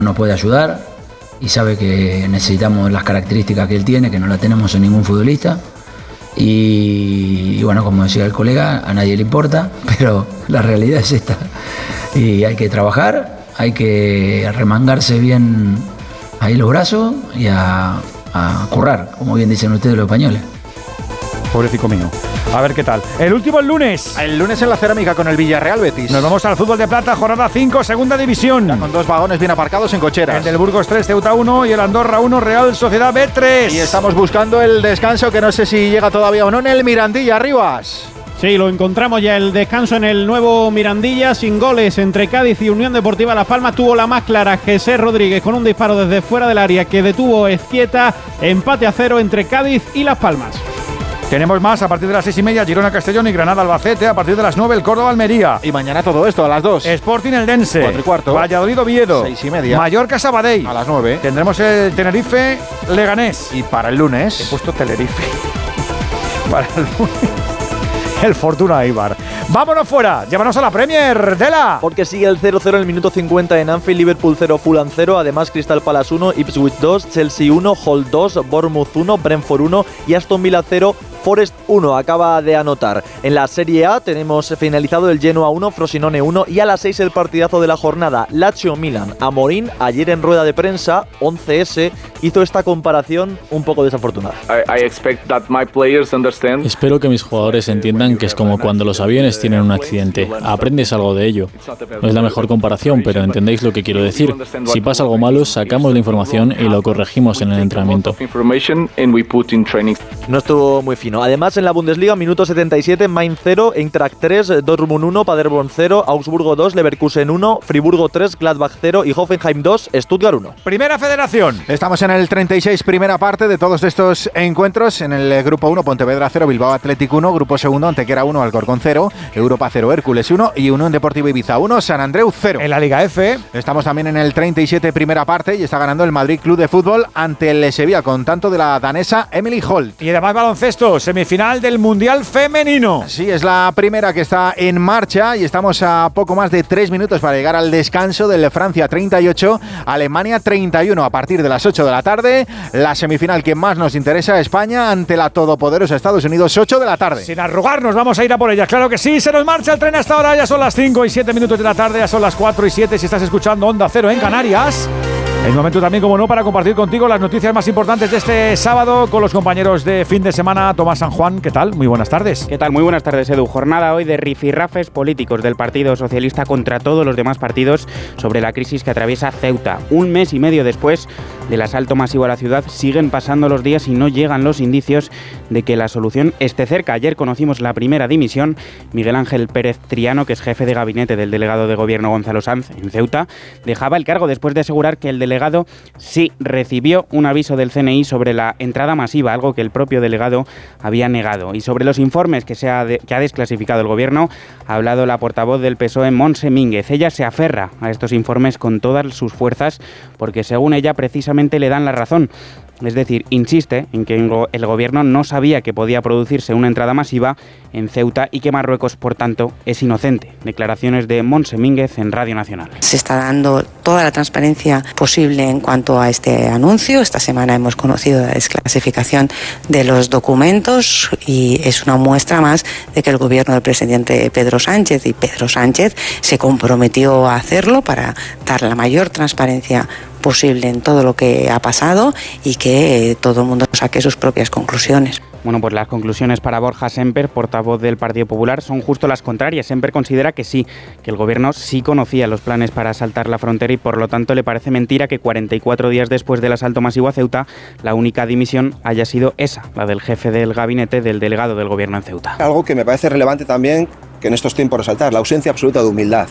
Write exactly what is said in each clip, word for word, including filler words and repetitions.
nos puede ayudar y sabe que necesitamos las características que él tiene, que no las tenemos en ningún futbolista. Y, y bueno, como decía el colega, a nadie le importa, pero la realidad es esta. Y hay que trabajar, hay que remangarse bien ahí los brazos y a, a currar, como bien dicen ustedes los españoles. Pobrecito mío. A ver qué tal. El último el lunes. El lunes en la Cerámica con el Villarreal Betis. Nos vamos al fútbol de plata, jornada cinco, segunda división. Ya con dos vagones bien aparcados en cocheras. El del Burgos tres, Ceuta uno y el Andorra uno, Real Sociedad B tres. Y estamos buscando el descanso que no sé si llega todavía o no en el Mirandilla, Rivas. Sí, lo encontramos ya el descanso en el nuevo Mirandilla, sin goles entre Cádiz y Unión Deportiva Las Palmas. Tuvo la más clara Jesús Rodríguez con un disparo desde fuera del área que detuvo Ezquieta. Empate a cero entre Cádiz y Las Palmas. Tenemos más a partir de las seis y media, Girona Castellón y Granada Albacete. A partir de las nueve, el Córdoba Almería. Y mañana todo esto a las dos. Sporting Eldense. Cuatro y cuarto. Valladolid Oviedo. Seis y media. Mallorca Sabadell. A las nueve. Tendremos el Tenerife Leganés. Y para el lunes. He puesto Tenerife. Para el lunes. El Fortuna Eibar. ¡Vámonos fuera! ¡Llévanos a la Premier! ¡Dela! Porque sigue el cero cero en el minuto cincuenta en Anfield, Liverpool cero, Fulham cero. Además, Crystal Palace uno, Ipswich dos, Chelsea uno, Hull dos, Bournemouth uno, Brentford uno y Aston Villa cero, Forest uno. Acaba de anotar. En la Serie A tenemos finalizado el Genoa uno, Frosinone uno y a las seis el partidazo de la jornada, Lazio Milan. Amorín, ayer en rueda de prensa, once ese, hizo esta comparación un poco desafortunada. I, I expect that my players understand. Espero que mis jugadores entiendan que es como cuando los aviones tienen un accidente. Aprendes algo de ello. No es la mejor comparación, pero entendéis lo que quiero decir. Si pasa algo malo, sacamos la información y lo corregimos en el entrenamiento. No estuvo muy fino. Además, en la Bundesliga, minuto setenta y siete, Mainz cero, Eintracht tres, Dortmund uno, Paderborn cero, Augsburgo dos, Leverkusen uno, Friburgo tres, Gladbach cero y Hoffenheim dos, Stuttgart uno. Primera Federación. Estamos en el treinta y seis, primera parte de todos estos encuentros. En el grupo uno, Pontevedra cero, Bilbao Athletic uno, grupo segundo, Antequera uno, Alcorcón cero, Europa cero, Hércules uno y Unión Deportiva Ibiza uno, San Andreu cero. En la Liga F. Estamos también en el treinta y siete, primera parte, y está ganando el Madrid Club de Fútbol ante el Sevilla con tanto de la danesa Emily Holt. Y además baloncesto, semifinal del Mundial Femenino. Sí, es la primera que está en marcha y estamos a poco más de tres minutos para llegar al descanso del Francia treinta y ocho, Alemania treinta y uno. A partir de las ocho de la tarde, la semifinal que más nos interesa, España ante la todopoderosa Estados Unidos, ocho de la tarde. Sin arrugarnos, vamos a ir a por ellas. Claro que sí, se nos marcha el tren hasta ahora. Ya son las cinco y siete minutos de la tarde, ya son las cuatro y siete si estás escuchando Onda Cero en Canarias. Es momento también, como no, para compartir contigo las noticias más importantes de este sábado con los compañeros de fin de semana. Tomás San Juan, ¿qué tal? Muy buenas tardes. ¿Qué tal? Muy buenas tardes, Edu. Jornada hoy de rifirrafes políticos del Partido Socialista contra todos los demás partidos sobre la crisis que atraviesa Ceuta. Un mes y medio después del asalto masivo a la ciudad, siguen pasando los días y no llegan los indicios de que la solución esté cerca. Ayer conocimos la primera dimisión. Miguel Ángel Pérez Triano, que es jefe de gabinete del delegado de gobierno Gonzalo Sanz en Ceuta, dejaba el cargo después de asegurar que el delegado sí recibió un aviso del C N I sobre la entrada masiva, algo que el propio delegado había negado. Y sobre los informes que, se ha, de, que ha desclasificado el gobierno, ha hablado la portavoz del P S O E, Montse Mínguez. Ella se aferra a estos informes con todas sus fuerzas porque, según ella, precisamente le dan la razón. Es decir, insiste en que el gobierno no sabía que podía producirse una entrada masiva en Ceuta y que Marruecos, por tanto, es inocente. Declaraciones de Montse Mínguez en Radio Nacional. Se está dando toda la transparencia posible en cuanto a este anuncio. Esta semana hemos conocido la desclasificación de los documentos y es una muestra más de que el gobierno del presidente Pedro Sánchez y Pedro Sánchez se comprometió a hacerlo para dar la mayor transparencia posible en todo lo que ha pasado y que eh, todo el mundo saque sus propias conclusiones. Bueno, pues las conclusiones para Borja Semper, portavoz del Partido Popular, son justo las contrarias. Semper considera que sí, que el gobierno sí conocía los planes para asaltar la frontera y por lo tanto le parece mentira que cuarenta y cuatro días después del asalto masivo a Ceuta, la única dimisión haya sido esa, la del jefe del gabinete del delegado del gobierno en Ceuta. Algo que me parece relevante también que en estos tiempos resaltar, la ausencia absoluta de humildad.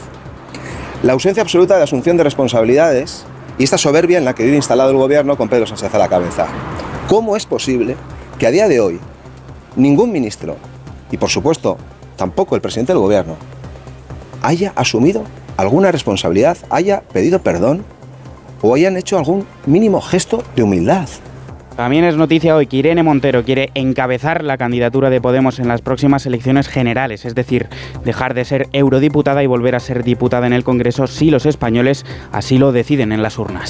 La ausencia absoluta de asunción de responsabilidades y esta soberbia en la que vive instalado el gobierno con Pedro Sánchez a la cabeza. ¿Cómo es posible que a día de hoy ningún ministro, y por supuesto tampoco el presidente del gobierno, haya asumido alguna responsabilidad, haya pedido perdón o hayan hecho algún mínimo gesto de humildad? También es noticia hoy que Irene Montero quiere encabezar la candidatura de Podemos en las próximas elecciones generales, es decir, dejar de ser eurodiputada y volver a ser diputada en el Congreso si los españoles así lo deciden en las urnas.